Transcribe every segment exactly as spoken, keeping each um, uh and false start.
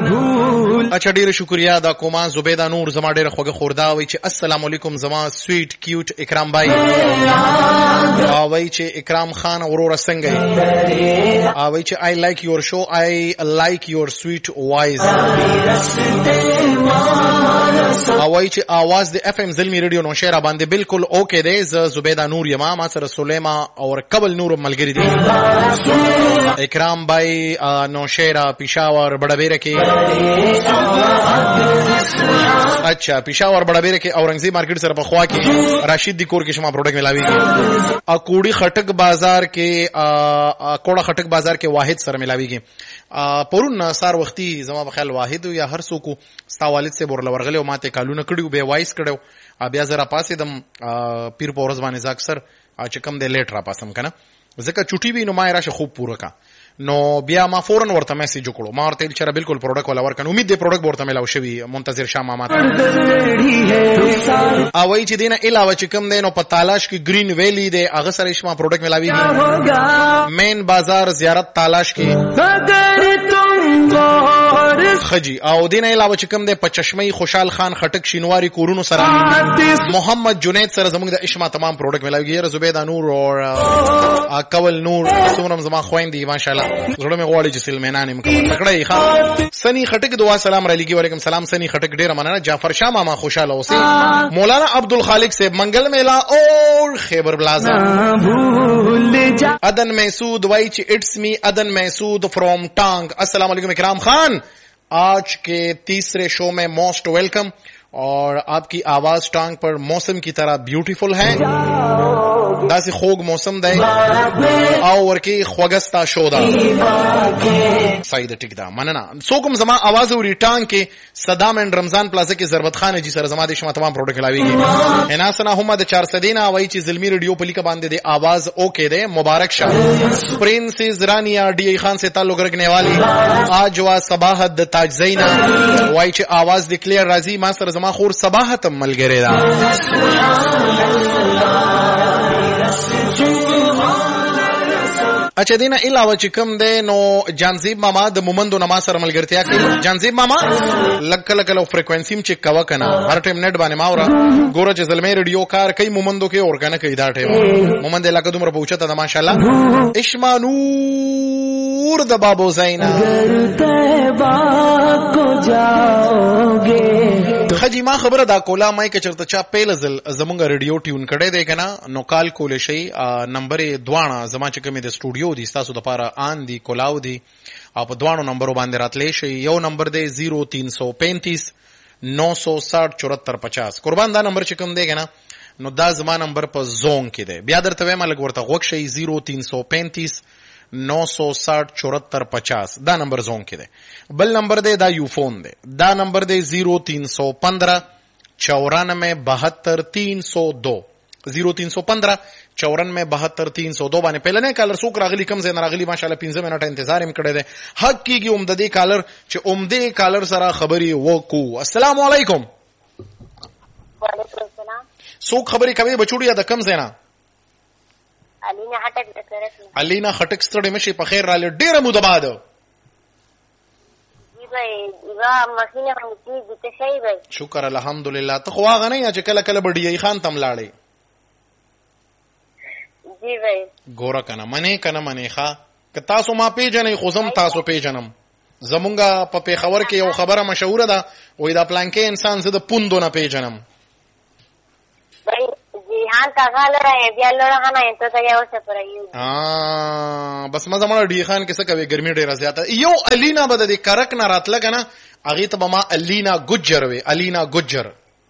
اچھا ډیر شکریا دا کومه زبیده نور زما ډیر خوږه خوردا وای چې السلام علیکم زما سویټ کیوټ اکرام بھائی وای چې اکرام خان ورور څنګه وای چې آی لایک یور شو آی لایک یور سویټ وایز وای چې आवाज د اف ام زلمی ریډیو نو شهر باندې بالکل اوکے دی ز زبیده نور یما ما سره سلیما اور قبل نور ملګری دی اکرام بھائی نو شهر پېښور بڑبیره کې اچھا پېښور بڑبیره کې اورنګزیب مارکیټ سره په خوا کې راشد دی کور کې شما پروډکټ ملاويږي اکوړی خټک بازار کې اکوړه خټک بازار کې واحد سره ملاويږي پرون سار وختي زما په خیال واحد یا هر څوک ستا والد سے بورل ورغله او ماته کالونه کړیو به وایس کړو بیا زرا پاسې دم پیر پورز باندې ځکه سر چې کم دی لیټ را پاسم کنه ځکه چټي وی نو ما راشه خوب پوره کا نو بیا ما فورن ورته میسج وکړو ما ورته چې بالکل پروډکټ ولا ورکن امید دی پروډکټ ورته ملاو شوی منتظر شاه ماما ته او وای چې دینه علاوه چې کم دی نو په تالاش کې گرین ویلی دی هغه سره شما پروډکټ ملاویږي مین بازار زیارت تالاش کې خجی او دینه علاوه چې کم دی په چشمه خوشحال خان خټک شینواری کورونو سره محمد جنید سره زموږ د اشما تمام پروډکټ ملاویږي زبیده نور او کول نور څومره زما خويندې ماشاءالله زړه مې غواړي چې سلمانانې مکمل تکړه ښه سنی خټک دعا سلام علیکم وعلیکم سلام سنی خټک ډیر مننه جعفر شاه ماما خوشاله اوسئ مولانا عبدالخالق صاحب منگل میلا اور خیبر پلازا عدن محسود وای چې اٹس می عدن محسود فرام ٹانگ السلام علیکم اکرام خان آج کے تیسرے شو میں موسٹ ویلکم اور آپ کی آواز ٹانگ پر موسم کی طرح بیوٹیفل ہے داسی خوگ موسم دے او ورکی خوگستا شو دا سعید ٹک دا مننا سوکم زما آواز اوری ٹانگ کے صدام اینڈ رمضان پلازا کے ضربت خان جی سر زما دے شما تمام پروڈکٹ لاوی گی اناسنا ہما دے چار سدینا وائی چی ظلمی ریڈیو پلی کا باندے دے آواز اوکے دے مبارک شاہ پرنسز رانیا ڈی ای خان سے تعلق رکھنے والی آج وا صباحت تاج زینا وائی چی آواز دے کلیر رازی ما سر زما خور صباحت ملگرے دا اچھا دینا علاوه چې کوم دی نو جانزیب ماما د مومندو نما سره ملګرتیا کوي جانزیب ماما لک کله کله فریکوئنسي چې کوا کنه هر ټیم نت باندې ماورا ګوره چې زلمې ریډیو کار کوي مومندو کې اور کنه کوي دا ټیم مومند لکه دومره پوښته ده ماشاءالله اشما نور د بابو زینا خجی ما خبره دا کولا مای که چرته چا پیلزل زمونږ ریډیو ټیون کړي دی کنه نو کال کول شي نمبر دوانه زما چې کومه د سټوډیو دي تاسو د پاره آن دی کولاو دی او په دوانو نمبرو باندې راتلې شي یو نمبر دی زیرو تین سو پینتیس نو سو ساٹھ چورہتر پچاس قربان دا نمبر چې کوم دی کنه نو دا زما نمبر په زون کې دی بیا درته وایم لګ ورته غوښ شي زیرو تین سو پینتیس نو سو ساٹھ چورہتر پچاس دا نمبر زون کې دی بل نمبر دی دا یو فون دی دا نمبر دی زیرو تین سو پندرہ چورانوے بہتر تین سو دو زیرو تین سو پندرہ چورانوے بہتر تین سو دو باندې پہلے نه کالر سوک راغلی کم زین راغلی ماشاءالله پنځه منټه انتظار هم کړی دی حق کیږي عمددي کالر چې عمدي کالر سره خبري وکو السلام علیکم وعلیکم السلام سوک خبري کوي بچوړیا د کم زینا الینا خټک سره الینا خټک ستړي مشي په خیر را ډیره مو دباد جی بھائی وا مخینه باندې دې څه بھائی شکر الحمدلله ته خو هغه نه چې کله کله بډی خان تم لاړې جی بھائی ګوره کنه منی کنه منی ښا که تاسو ما پیژنې خو زم تاسو پیژنم زمونږه په پیښور کې یو خبره مشهوره ده وې دا پلانکې انسان زه د پوندو نه پیژنم بھائی جهان تا غاله بیا لره نه انته ته یو څه پرایو ا بس مزه مړ ډی خان کې څه کوي ګرمي ډیره زیاته یو الینا بد دې کرک نه راتله کنه اغه ته ما الینا گجر وی الینا گجر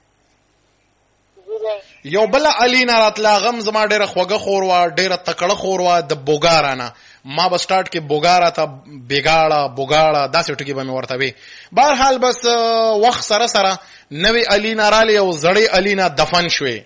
یو بل الینا راتله غم زما ډیره خوګه خوروا ډیره تکړه خوروا د بوګارانه ما به سٹارټ کې بوګارا ته بیګاړه بوګاړه داسې ټکی به مې ورته وي بهر حال بس وخت سره سره نوې الینا رالی او زړې الینا دفن شوې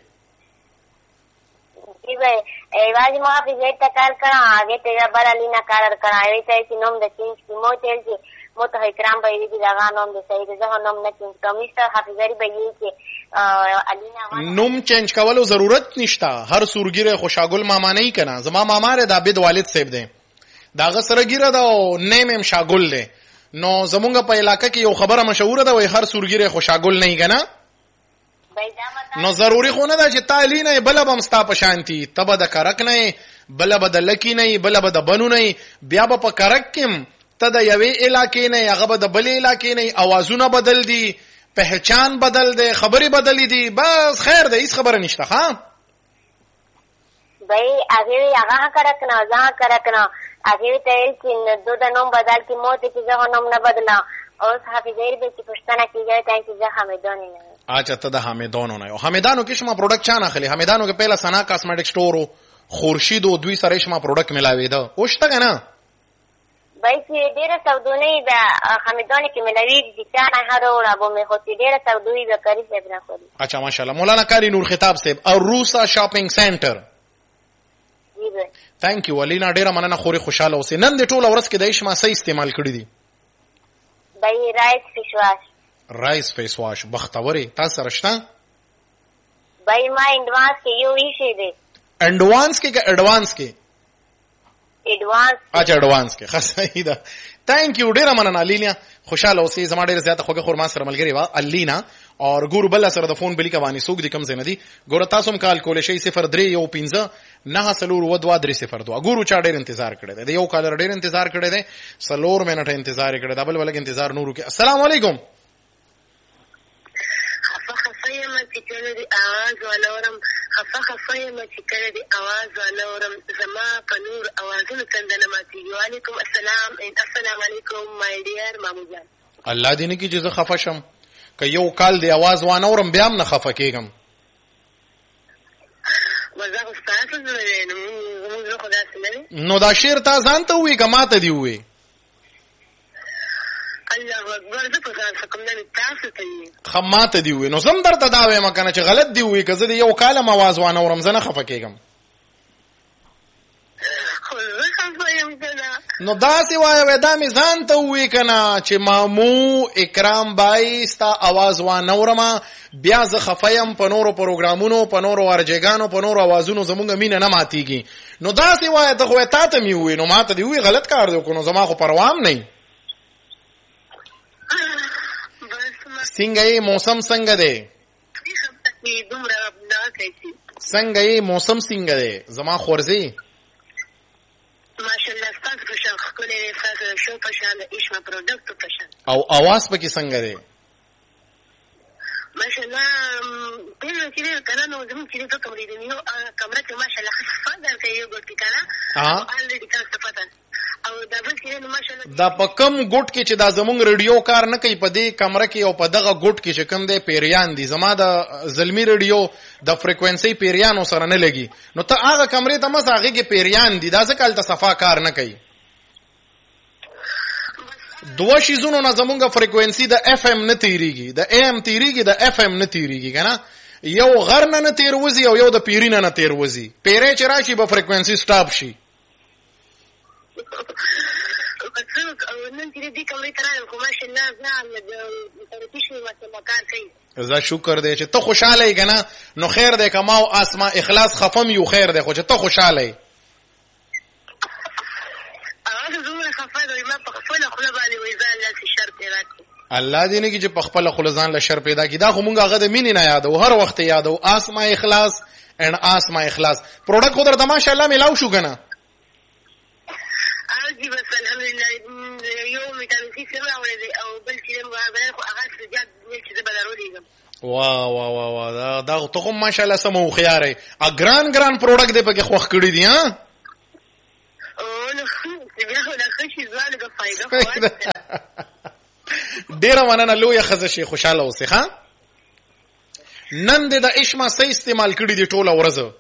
جی بھائی ایواز ما په دې ته کار کړه هغه ته بل الینا کار کړه ایوي چې نوم د چینج کی مو تل چې مو ته اکرام به دې دا نوم د سید زه نوم نه چینج کوم نشته حافظری به یې چې الینا نوم چینج کولو ضرورت نشته هر سورګیره خوشاګل ماما نه کنا زما ماما ر د عبد والد صاحب دی دا غسر ګیره دا نیم هم شاګل دی نو زمونږ په علاقه کې یو خبره مشهوره ده وای هر سورګیره خوشاګل نه کنا نو ضروری خو نه ده چې تعالی نه بل به مستا په شانتی تبه د کرک نه بل به د لکی نه بل به د بنو نه بیا به په کرک کې ته د یوې علاقې نه هغه به د بلې علاقې نه اوازونه بدل دي پہچان بدل دي خبرې بدلې دي بس خیر ده هیڅ خبره نشته ها بھائی هغه هغه کرک نه ځان کرک نه هغه ته چې دو د نوم بدل کی موت چې ځه نوم نه بدلا اوس حافظیر به چې پښتنه کیږي ته چې ځه حمیدان نه اچھا ته د حمیدانو نه حمیدانو کې شما پروډکټ چا نه خلی حمیدانو کې پهلا سنا کاسمیټک سٹور خورشید او دوی سره شما پروډکټ ملاوي دا اوشته کنه بھائی چې ډیره سودونی دا حمیدانو کې ملاوي دي چې نه هرو را بو مې خو چې ډیره سودوي به کاری څه نه خوري اچھا ماشاءالله مولانا کاری نور خطاب صاحب او روسا شاپینګ سنټر جی بھائی تhank you ولینا ډیره مننه خوري خوشاله اوسې نن د ټول ورځ کې د شما صحیح استعمال کړی دي بھائی رائس فش واش رائس فیس واش بختوري تاسو رښتا بھائی ما انډوانس کې یو ایشي دی انډوانس کې که اډوانس کې اډوانس اچھا اډوانس کې خاص صحیح ده تhank you ډیره مننه لینا خوشاله اوسې زما ډیره زیاته خوګه خورما سره ملګری وا الینا اور ګور بل سره د فون بلی کوانی سوق دي کم زنه دي ګور تاسو هم کال کول شي صفر درې یو پنځه نه سلور و دوا درې صفر دوا ګورو چا ډیر انتظار کړی دی یو کال ډیر انتظار کړی دی سلور منټه انتظار کړی دی بل ولګ انتظار نورو کې السلام علیکم خفایم چې کله دی आवाज ولورم خفا خفایم چې کله دی आवाज ولورم زما په نور आवाजونه څنګه ماتي وعلیکم السلام السلام علیکم مای ډیر ماموجان الله دې نه کې چې زه خفه شم که یو کال دی आवाज وانه اورم بیا هم نه خفه کېږم مزه استاد زه نو زه خدا سره نو دا شعر تا ځان ته وی کما ته دی وی الله اکبر زه په ځان کوم نه تاسو ته خماته دی وی نو زم درته دا وې مکنه چې غلط دی وی که زه یو کال आवाज وانه اورم زه نه خفه کېږم نو دا سی وای وې دا می ځان ته وی کنه چې مامو اکرام بای ستا आवाज وا نورما بیا ز خفیم په نورو پروګرامونو په نورو ورجګانو په نورو आवाजونو زمونږ مینه نه ماتيږي نو دا سی وای ته خو ته ته می وی نو ماته دی وی غلط کار دی کو نو زما خو پروام نه څنګه یې موسم څنګه دی څنګه یې موسم څنګه دی زما خورزي ماشاءالله تاسو په شان خپلې تاسو شو په شان ایشما پروډکټ په شان او आवाज پکې څنګه دی ماشاءالله په دې کې کنه نو زموږ چې ته کوم دې نو کمره کې ماشاءالله خفاده کوي یو ګټ کنه ها الریډي تاسو پته او دا بل کې نو ماشاءالله دا په کم ګټ کې چې دا زموږ ریډیو کار نه کوي په دې کمره کې او په دغه ګټ کې چې کم دی پیریان دي زما د زلمی ریډیو د فریکوئنسي پیریانو سره نه لګي نو ته هغه کمرې ته مس هغه کې پیریان دي دا ځکه الته صفا کار نه کوي دوه شیزونو نه زمونږه فریکوئنسي د اف ام نه تیریږي د ام تیریږي د اف ام نه تیریږي کنه یو غر نه نه تیر وځي او یو د پیرینه نه تیر وځي پیری چې راشي به فریکوئنسي سټاپ شي زه شکر دی چې ته خوشاله یې کنه نو خیر دی کما او اسما اخلاص خفم یو خیر دی خو چې ته خوشاله یې الله دې نه کې چې په خپل خلزان له شر پیدا کی دا خو مونږ هغه د مینې نه یادو هر وخت یادو اسما اخلاص ان اسما اخلاص پروډکټ خو درته ماشاءالله ملاو شو کنه جی بس الحمدلله یو ویټامین سی سره اورې او بل چې هغه خو هغه زیات چې بدلولې وا وا وا وا دا دا ته کوم ماشاءالله سمو خياره ا ګران ګران پروډکټ دې پکې خوخ کړی دي ها او نو بیا خو دا خشي زالګه فائدہ ډیر مننه لوی خزشي خوشاله اوسې ها نن دې د اشما سې استعمال کړی دي ټوله ورځ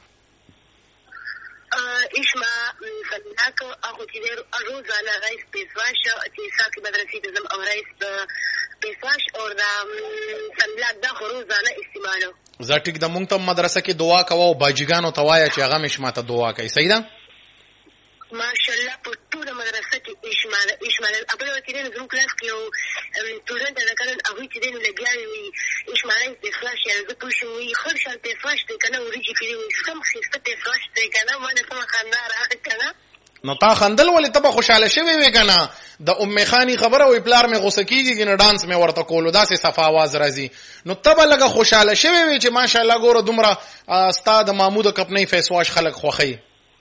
اشما صداك اخو چې روزانه رئیس پیسواش چې ساکي مدرسې د زم او رئیس پیسواش او د سنبلاک د روزانه استعمالو زه ټیک د مونږ ته مدرسه کې دعا کوو باجګانو توایا چې هغه مش ماته دعا کوي صحیح ده ماشاءالله په ټول مدرسه کې اشمال اشمال خپل کې د زم کلاس کې او سټوډنټ دا کله هغه چې د لګیاوي وي اشمال پیسواش یا د پوښوي خرشل پیسواش ته کنه وريجي کړی سم خسته پیسواش ته کنه باندې سم خندار راځي کنه نو تا خندل ولې ته خوشاله شوی وې کنه د ام خانی خبره وي پلار مې غوسه کیږي نه ډانس مې ورته کولو داسې صفا आवाज راځي نو تبه لګه خوشاله شوی وي چې ماشاءالله ګوره دومره استاد محمود کپنی فیس واش خلک خوخی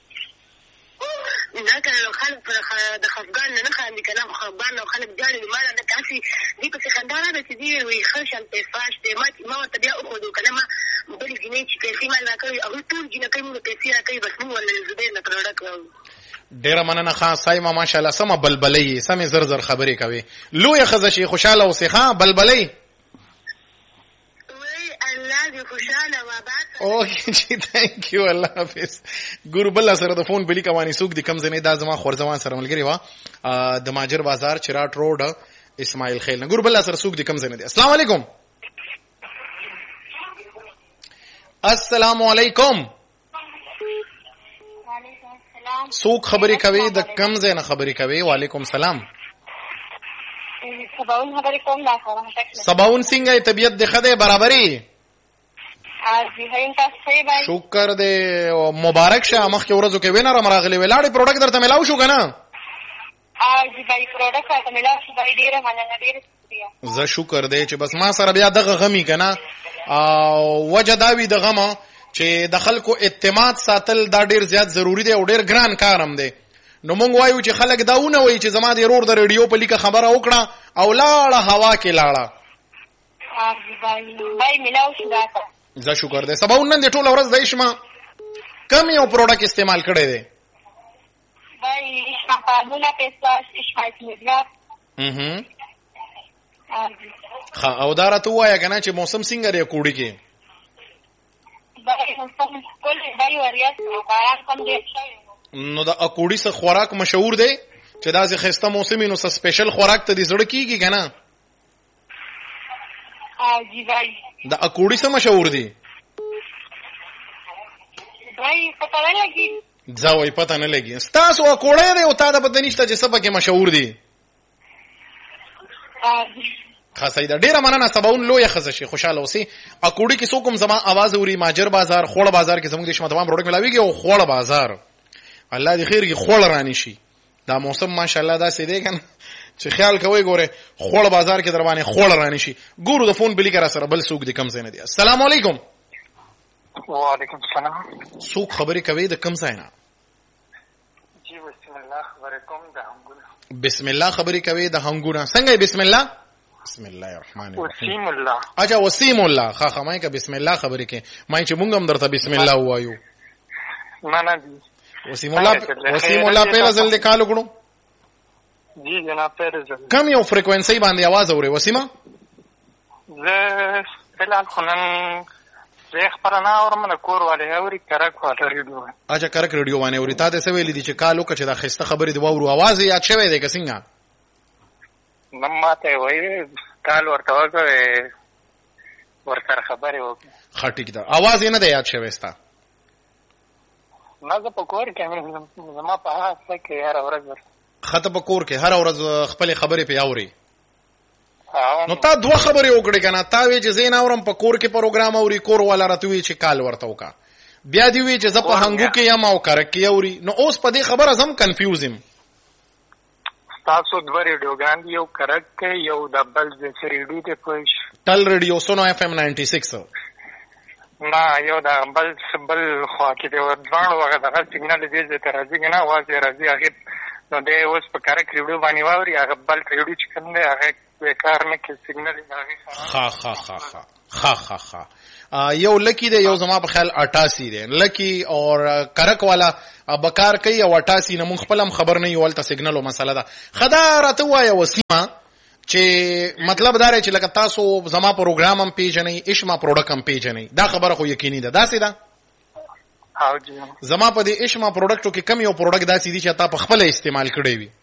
دا کله خلک د خفګان نه خاندي کنه خفګان نو خلک جاړي ما نه کافي دې په خندانه د دې وی خرشن په فاش دې ما ما ته بیا خو دو کنه ما بل جنې چې پیسې مال نه کوي او ټول جنې کوي نو پیسې راکوي بس مو ولا زبیر نه پروډکټ ډیره مننه خاص سایما ماشاءالله سم بلبلې سم زر زر خبرې کوي لوی خزشي خوشاله اوسې ها بلبلې الله دې خوشاله و بات اوکې جی ثانک یو الله حافظ ګور بل سره د فون بلی کوانی سوق د کم زنه د زما خورزوان سره ملګری وا د ماجر بازار چراټ روډ اسماعیل خیل ګور بل سره سوق د کم زنه دي السلام علیکم السلام علیکم وعلیکم السلام سوق خبرې کوي د کم زنه خبرې کوي وعلیکم السلام سباون خبرې کوم دا کوم سباون څنګه طبيعت د خده برابرۍ شکر دې مبارک شه مخکې ورځو کې وینر راغلی ولاړې پروډکټ درته ملاو شو کنه ا جی بای پروډکټ راته ملاو شو بای ډیره مننه ډیره شکریہ زه شکر دې چې بس ما سره بیا دغه غمی کنه او وجه داوی د غمه چې د خلکو اعتماد ساتل دا ډیر زیات ضروری دی او ډیر ګران کارم دی نو مونږ وایو چې خلک داونه وایي چې زما د رور د ریډیو په لیکه خبره وکړه او لاړه هوا کې لاړه ا جی بای بای ملاو شو راته زه شکر دې سبا نن دې ټول ورځ د اشما کم یو پروډکټ استعمال کړی دی بای اشما فارمولا پیساش اشما اسمیدلا هم ها او دا راته وایا کنه چې موسم څنګه دی کوړی کې بای موسم کول بای وریاس باران کم دی نو دا اکوړی څخه خوراک مشهور دی چې دا ځکه خسته موسمي نو سپیشل خوراک ته دې زړه کیږي کنه ا جی بای دا اکوړی څه مشهور دي بای پته نه لګي ځاوي پته نه لګي تاسو اکوړی دی او تا د پته نشته چې سبا کې مشهور دي خاصه دا ډیره مننه سباون لوی خزشي خوشاله اوسې اکوړی کې څوک هم زما आवाज اوري ماجر بازار خوړ بازار کې زموږ د شمه تمام پروډکټ ملاويږي او خوړ بازار الله دې خیر کې خوړ رانی شي دا موسم ماشاءالله دا سې دی کنه چې خیال کوي ګوره خوړ بازار کې در باندې خوړ رانی شي ګورو د فون بلی کرا سره بل سوق د کم ځای نه دی السلام علیکم وعلیکم السلام سوق خبرې کوي د کم ځای نه جی بسم الله خبرې کوم د هنګونه بسم الله خبرې کوي د هنګونه څنګه بسم الله بسم الله الرحمن الرحیم وسیم الله اجا وسیم الله خا خمای کا بسم الله خبرې کوي مای چې مونږ هم درته بسم الله وایو معنا دي وسیم الله وسیم الله په ځل د کال وګړو جی جناب پرزل کم یو فریکوئنسي باندې आवाज اوري وسیمه زه فلال خنن زه خبرنا اورم نه کور والے اوري کرک واټر ریډیو اجا کرک ریډیو باندې اوري تا د سویل دي چې کال وکړه چې دا خسته خبرې دی وورو आवाज یاد شوی دی کسنګا نماته وای کال ورته وکړه ورته خبرې وکړه خټیک دا आवाज نه دی یاد شوی ستا ما زه په کور کې زما په هغه کې هر ورځ خطه په کور کې هر ورځ خپل خبرې په اوري نو تا دوه خبرې وکړې کنه تا وی چې زین اورم په کور کې پروګرام اوري کور والا راتوي چې کال ورته وکا بیا دی وی چې ز په هنګو کې یم او کرک کې اوري نو اوس په دې خبره زم کنفیوزم تاسو د ریډیو ګان یو کرک کې یو د بل د ریډیو ته پوښ ټل ریډیو سونو اف ام نائنٹی سکس نه یو د بل بل خو کې د ځوان وغه دغه سیګنال دې ته راځي نه واځي راځي هغه نو دې اوس په کرک ریډیو باندې واوري هغه بل ریډیو چې کوم دی هغه کار نه کې سیګنال هغه ها ها ها ها ها ها یو لکی دی یو زما په خیال اٹھاسی دی لکی اور کرک والا بکار کوي او اٹھاسی نه مونږ خپلم خبر نه یو ولته سیګنال او مسله ده خدا راته وایي وسیمه چې مطلب دا رې چې لکه تاسو زما پروګرام هم پیژنې اشما پروډکټ هم پیژنې دا خبره خو یقیني ده دا سیده او جی زما په دې اشما پروډکټو کې کم یو پروډکټ داسې دي چې تا په خپل استعمال کړی وي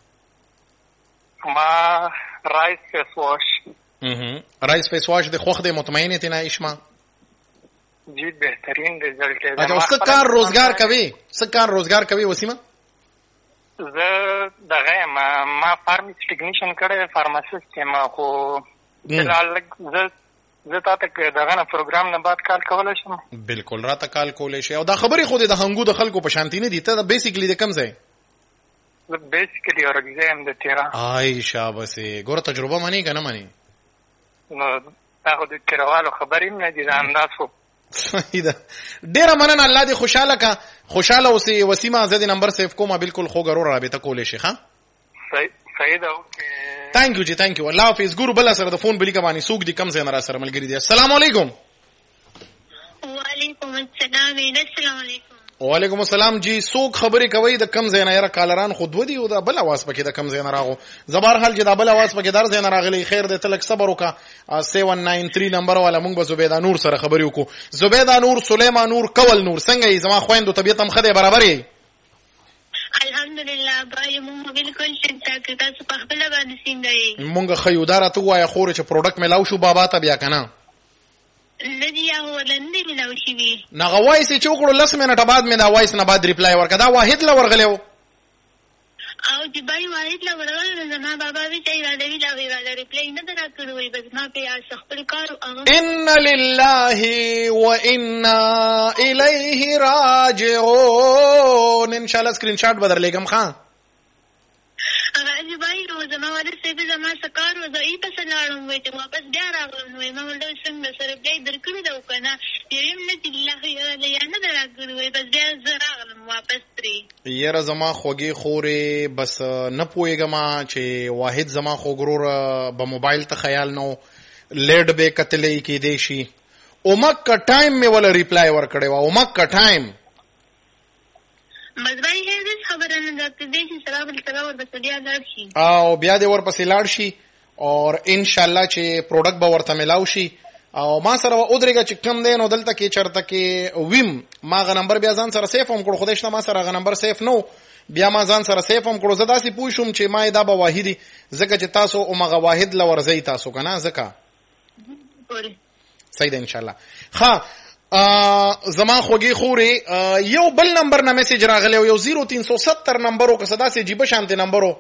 ما رایس فیس واش هم رایس فیس واش د خوخ د مطمئنه تینا اشما جی بهترین رزلټ دی اچھا اوس کار روزګار کوي څه کار روزګار کوي وسیمه زه دغه ما ما فارماسي ټیکنیشن کړی فارماسیست یم خو فلحال زه زه تاسو دغه نه پروګرام نه بعد کال کولای شم بالکل راته کال کولای شي او دا خبرې خو د هنګو د خلکو په شانتی نه دي ته بیسیکلی د کم ځای بیسیکلی اورګزی هم د تیرا. آی شابسې ګوره تجربه منی که نه منی؟ نو دا خو د تیروالو خبرې هم نه دي، دا انداز خو صحیح ده. ډېره مننه، الله دې خوشحاله که خوشحاله اوسې. وسیمه زه دې نمبر سیف کومه، بالکل خوږ ورور رابطه کولی شي. ښه صحیح ده. اوکې تhank you جی thank you. الله حافظ. ګورو بل سره د فون بلی کبانی سوق دي کم ځای نه را سره ملګری دي. السلام علیکم. وعلیکم السلام. السلام علیکم. وعلیکم السلام جی. سوق خبرې کوي د کم ځای نه؟ یاره کالران خود ودی او دا بل اواز پکې د کم ځای نه راغو. زبر حال چې دا بل اواز پکې در ځای نه راغلی. خیر دې تلک صبر وکا. سیون ناین تھری نمبر والا مونږ به زبیدا نور سره خبرې وکړو. زبیدا نور، سلیمان نور، کول نور، څنګه یې؟ زما خويندو طبيعت هم خدای برابر یې؟ الحمدلله بای مونږ بالکل شته که تاسو په خپل باندې سیندای. مونږ خیو دار ته وای خور چې پروډکټ ملاو شو بابا ته بیا کنه. ندی او ولندې ملاو شي وی. نغه وایس چې وکړو لس منټه بعد مې دا وایس نه بعد ریپلای ورکړه. دا واحد لا ورغلو او چې بای واحد لا ورغلو زما بابا وی چې را دی لا وی را ریپلای نه درکړوي بس ما په اس خپل کار. ان لله وانا الیه راجعون. ان شاء الله سکرین شاٹ بدر لګم خان. راځي بای روز ما ولې سې زما سکار و زئی په سلاړم وې ته واپس بیا راغلم نو ما ولې څنګه سره بیا درکړی دا کنه یم نه الله یا نه درکړوي بس بیا راغلم واپس تری. یره زما خوږی خورې بس نه پويګما چې واحد زما خوګرور په موبایل ته خیال نو لیډ به کتلې کې دی شي. او مکه ټایم می ولا ریپلای ور کړی و. او مکه ټایم مزبای هیڅ خبره نه ده چې دې سره بل سره ور بسډیا لاړ شي او بیا دې ور پسې لاړ شي او ان شاء الله چې پروډکټ به ورته ملاو شي. او ما سره و ودرېګه چې کم دی نو دلته کې چرته کې ویم ما غ نمبر بیا ځان سره سیف هم کړو. خدای شته ما سره غ نمبر سیف نو بیا ما ځان سره سیف هم کړو. زه داسې پوه شوم چې ما دا به واحدي ځکه چې تاسو او مغه واحد ل ورځي تاسو کنه ځکه صحیح ده ان شاء الله. ها زما خوږی خوري یو بل نمبر نه میسج راغلی یو زیرو تین سو ستر نمبرو که صدا سي جيبه شانتي نمبرو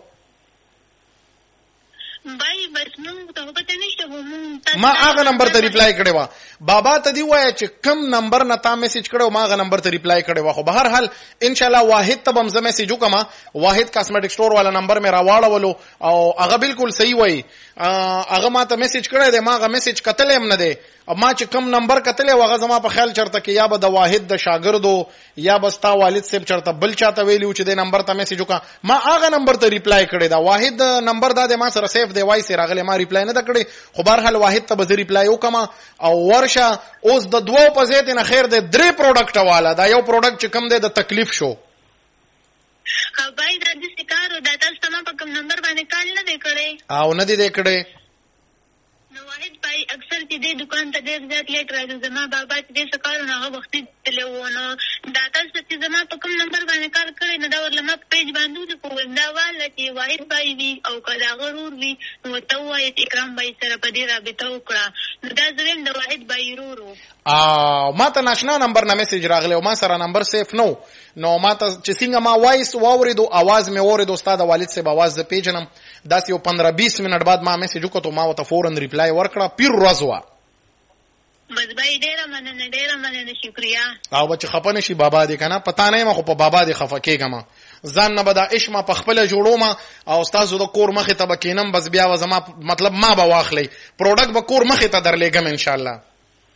بای بس مونږ ته پته نشته مونږ ما هغه نمبر ته ریپلای کړی و. بابا ته دی وای چې کم نمبر نه تا میسج کړو ما هغه نمبر ته ریپلای کړی و. خو به هر حال ان شاء الله واحد ته بم زما میسج وکما. واحد کاسمیټک سٹور والا نمبر مې راواړولو او هغه بالکل صحیح وای. هغه ما ته میسج کړی دی ما هغه میسج کتل هم نه دی. ما چې کم نمبر کتلې وغه زما په خیال چرته کې یا به د واحد د شاګردو یا بستا والد صاحب چرته بل چاته ویلو چې د نمبر ته میسج وکا. ما هغه نمبر ته ریپلای کړی دا واحد نمبر دا د ما سره سیف دی وای سي راغلی ما ریپلای نه کړی. خو بهر حال واحد ته به ریپلای وکما او ورشه اوس د دوو په ځای نه خیر د درې پروډکټ والا دا یو پروډکټ چې کم دی د تکلیف شو. بای دا د سکارو دا تاسو ما په کوم نمبر باندې کال نه دی کړی او نه دی کړی. نو واحد بای اکثر چې د دکان ته ډېر زیات لیټ راځي زما بابا چې د سکارو نه هغه وخت تلو نو دا تاسو چې زما په کوم نمبر باندې کار کړی نو دا ورلمه پیج باندې کوم دا والا چې واحد بای وی او کله غرور وی نو ته وایې اکرام بای سره په دې رابطه وکړه نو دا زویم د واحد بای ورو ا ما ته ناشنا نمبر نه میسج راغلی او ما سره نمبر سیف نو نو ما ته چې څنګه ما وایس واوریدو आवाज مې اوریدو استاد والد صاحب आवाज ز پیجنم داس یو پندرہ بیس منټ بعد ما میسج وکړو ما وته فورن ریپلای ورکړه پیر رضوا. مزبای ډیره مننه ډیره مننه شکریا. او بچ خپنه شي بابا دې کنه پتا نه ما خو په بابا دې خفه کېګم ځان نه بدا اشما په خپل جوړوم او استاد د کور مخه ته بکینم بس بیا و زما مطلب ما به واخلې پروډکټ به کور مخه ته درلېګم ان شاء الله.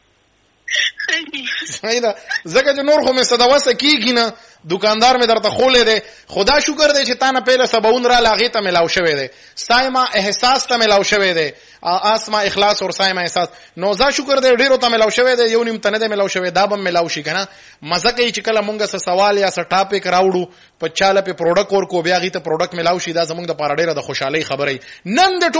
صحیح ده زکه چې نور خو مې صدواسه کیږي نه دکاندار مې درته خولې ده. خدا شکر دی چې تا نه پهله سباون را لاغې ته ملاو شوی دی سایما احساس ته ملاو شوی دی اسما اخلاص اور سایما احساس نو زه شکر دی ډیرو ته ملاو شوی دی یو نیم تنه دی ملاو شوی دا به ملاو شي کنه. مزه کوي چې کله مونږه څه سوال یا څه ټاپک راوړو په چاله په پروډکټ ور کو بیا غي ته پروډکټ ملاو شي دا زمونږ د پاره ډیره د خوشحالي خبره نن د